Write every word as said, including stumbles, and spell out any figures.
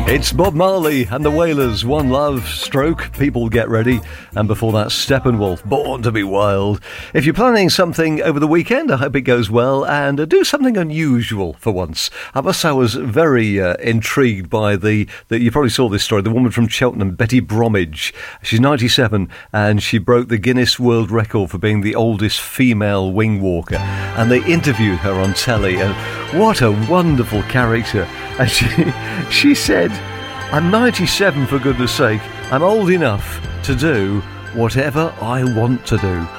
It's Bob Marley and the Wailers, One Love, Stroke, People Get Ready, and before that Steppenwolf, Born to be Wild. If you're planning something over the weekend, I hope it goes well, and uh, do something unusual for once. I must say I was very uh, intrigued by the, the, you probably saw this story, the woman from Cheltenham, Betty Bromwich. She's ninety-seven, and she broke the Guinness World Record for being the oldest female wing walker, and they interviewed her on telly, and what a wonderful character. And she, she said, I'm ninety-seven, for goodness sake. I'm old enough to do whatever I want to do.